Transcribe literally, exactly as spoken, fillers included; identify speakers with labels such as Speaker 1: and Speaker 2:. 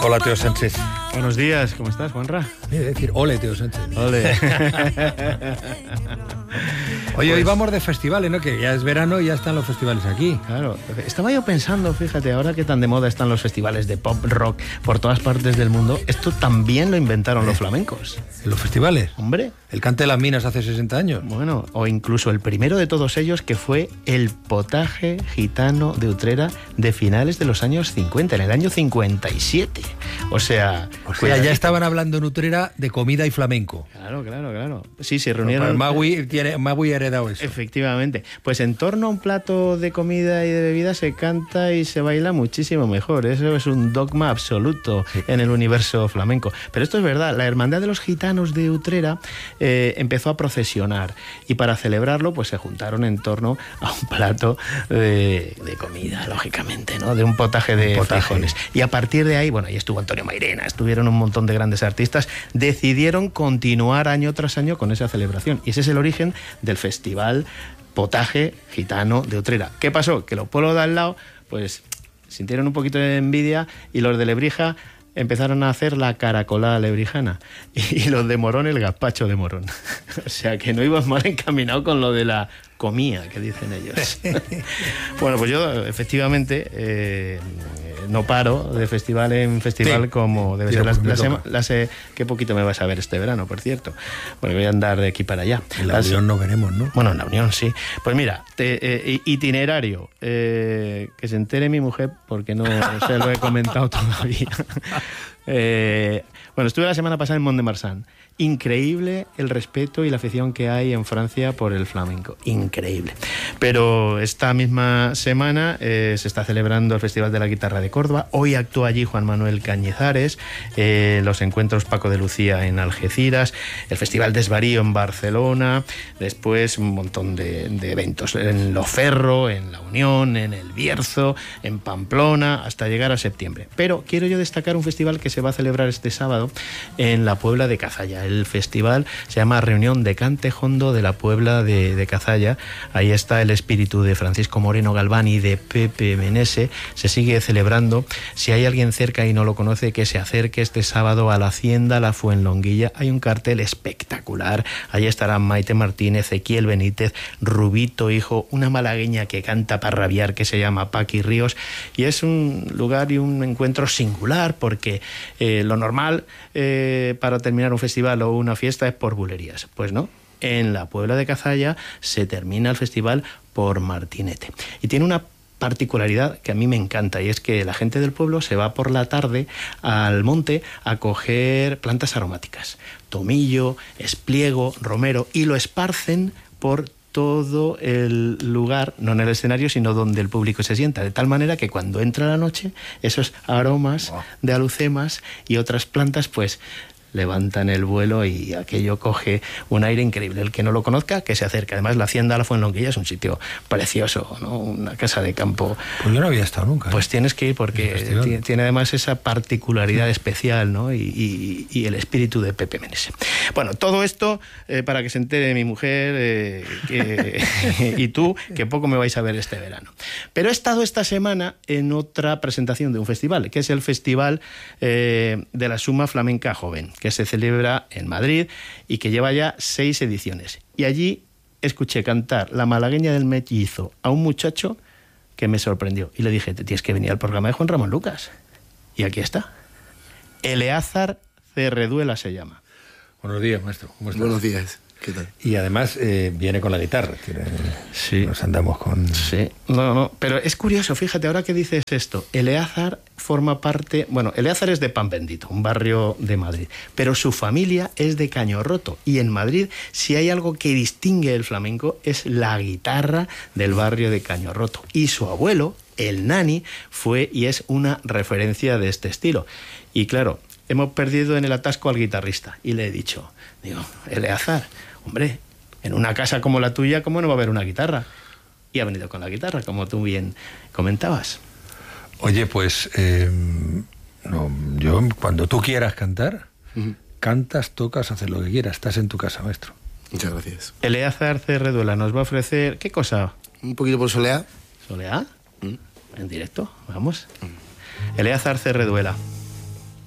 Speaker 1: Hola, Teo Sánchez.
Speaker 2: Buenos días, ¿cómo estás, Juanra?
Speaker 1: Voy a decir, ole, Teo Sánchez.
Speaker 2: Ole.
Speaker 1: Oye,
Speaker 2: Pues-
Speaker 1: hoy vamos de festivales, ¿no? Que ya es verano y ya están los festivales aquí.
Speaker 2: Claro, estaba yo pensando, fíjate, ahora que tan de moda están los festivales de pop rock por todas partes del mundo, esto también lo inventaron los flamencos.
Speaker 1: ¿En los festivales?
Speaker 2: Hombre,
Speaker 1: El cante de las minas hace sesenta años.
Speaker 2: bueno, o incluso el primero de todos ellos, que fue el potaje gitano de Utrera de finales de los años cincuenta, en el año cincuenta y siete. O sea...
Speaker 1: O sea,
Speaker 2: cuidadito.
Speaker 1: ya estaban hablando en Utrera de comida y flamenco.
Speaker 2: Claro, claro, claro. Sí, se
Speaker 1: Pero
Speaker 2: reunieron...
Speaker 1: Magui tiene, Magui ha heredado eso.
Speaker 2: Efectivamente. Pues en torno a un plato de comida y de bebida se canta y se baila muchísimo mejor. Eso es un dogma absoluto
Speaker 1: Sí.
Speaker 2: en el universo flamenco. Pero esto es verdad. La Hermandad de los Gitanos de Utrera eh, empezó a procesionar y para celebrarlo pues se juntaron en torno a un plato de, de comida, lógicamente, ¿no? De un potaje de
Speaker 1: Un potaje.
Speaker 2: frijoles. Y a partir de ahí, bueno, ahí estuvo Antonio Mairena, estuvieron un montón de grandes artistas, decidieron continuar año tras año con esa celebración. Y ese es el origen del festival Potaje Gitano de Utrera. ¿Qué pasó? Que los pueblos de al lado, pues, sintieron un poquito de envidia y los de Lebrija empezaron a hacer la caracolada lebrijana y los de Morón el gazpacho de Morón. O sea que no ibas mal encaminado con lo de la comida, que dicen ellos. Bueno, pues yo efectivamente eh, no paro de festival en festival,
Speaker 1: Sí.
Speaker 2: como debe
Speaker 1: Tío,
Speaker 2: ser. La,
Speaker 1: pues me
Speaker 2: la
Speaker 1: toca.
Speaker 2: sema- la se- qué poquito me vas a ver este verano, por cierto. Bueno, voy a andar de aquí para allá.
Speaker 1: En la
Speaker 2: Las-
Speaker 1: Unión no veremos, ¿no?
Speaker 2: bueno, en la Unión sí. Pues mira, te- eh, itinerario, eh, que se entere mi mujer porque no se lo he comentado todavía. Eh, bueno, estuve la semana pasada en Mont-de-Marsan. Increíble el respeto y la afición que hay en Francia por el flamenco. Increíble. Pero esta misma semana eh, se está celebrando el Festival de la Guitarra de Córdoba. Hoy actúa allí Juan Manuel Cañizares, eh, los encuentros Paco de Lucía en Algeciras, el Festival Desvarío en Barcelona, después un montón de, de eventos en Loferro, en La Unión, en El Bierzo, en Pamplona, hasta llegar a septiembre. Pero quiero yo destacar un festival que se va a celebrar este sábado en la Puebla de Cazalla. El festival se llama Reunión de Cante Jondo de la Puebla de, de Cazalla. Ahí está el espíritu de Francisco Moreno Galván y de Pepe Menese. Se sigue celebrando. Si hay alguien cerca y no lo conoce, que se acerque este sábado a la Hacienda La Fuenlonguilla. Hay un cartel espectacular. Ahí estarán Maite Martínez, Ezequiel Benítez, Rubito Hijo, una malagueña que canta para rabiar que se llama Paqui Ríos. Y es un lugar y un encuentro singular porque eh, lo normal eh, para terminar un festival o una fiesta es por bulerías. Pues no. En la Puebla de Cazalla se termina el festival por martinete. Y tiene una particularidad que a mí me encanta, y es que la gente del pueblo se va por la tarde al monte a coger plantas aromáticas, tomillo, espliego, romero, y lo esparcen por todo el lugar, no en el escenario, sino donde el público se sienta, de tal manera que cuando entra la noche, esos aromas
Speaker 1: Wow.
Speaker 2: de alucemas y otras plantas, pues levantan el vuelo y aquello coge un aire increíble. El que no lo conozca, que se acerque. Además, la Hacienda La Fuenlonguilla es un sitio precioso, ¿no? Una casa de campo.
Speaker 1: Pues yo no había estado nunca. ¿eh?
Speaker 2: Pues tienes que ir
Speaker 1: El
Speaker 2: porque
Speaker 1: festival.
Speaker 2: tiene, tiene además esa particularidad especial, ¿no? Y, y- y el espíritu de Pepe Menese. Bueno, todo esto eh, para que se entere mi mujer eh, que- y tú, que poco me vais a ver este verano. Pero he estado esta semana en otra presentación de un festival, que es el Festival eh, de la Suma Flamenca Joven, que se celebra en Madrid y que lleva ya seis ediciones. Y allí escuché cantar la malagueña del mellizo a un muchacho que me sorprendió. Y le dije, te tienes que venir al programa de Juan Ramón Lucas. Y aquí está. Eleazar Cerreduela se llama.
Speaker 1: Buenos días, maestro. ¿Cómo estás?
Speaker 3: Buenos días, ¿qué tal?
Speaker 1: Y además eh, viene con la guitarra. Tiene-
Speaker 2: Sí.
Speaker 1: Nos andamos con...
Speaker 2: Sí, no, no, pero es curioso, fíjate, ahora que dices esto, Eleazar forma parte, bueno, Eleazar es de Pan Bendito, un barrio de Madrid, pero su familia es de Cañorroto, y en Madrid, si hay algo que distingue el flamenco, es la guitarra del barrio de Cañorroto, y su abuelo, el Nani, fue y es una referencia de este estilo. Y claro, hemos perdido en el atasco al guitarrista, y le he dicho, digo, Eleazar, hombre, en una casa como la tuya, ¿cómo no va a haber una guitarra? Y ha venido con la guitarra, como tú bien comentabas.
Speaker 1: Oye, pues eh, no, yo cuando tú quieras cantar,
Speaker 3: Ujú.
Speaker 1: cantas, tocas, haces lo que quieras. Estás en tu casa, maestro.
Speaker 3: Muchas gracias.
Speaker 2: Eleazar Cerreduela nos va a ofrecer... ¿Qué cosa?
Speaker 3: Un poquito por soleá.
Speaker 2: ¿Soleá?
Speaker 3: Mm.
Speaker 2: En directo, vamos. Eleazar Cerreduela.